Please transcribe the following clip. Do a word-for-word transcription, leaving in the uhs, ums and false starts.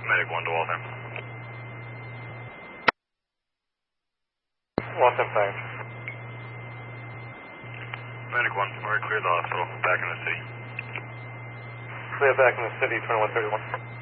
Medic one to Waltham. Waltham five. Medic one, we're clear the hospital. Back in the city. Clear back in the city, twenty-one thirty-one.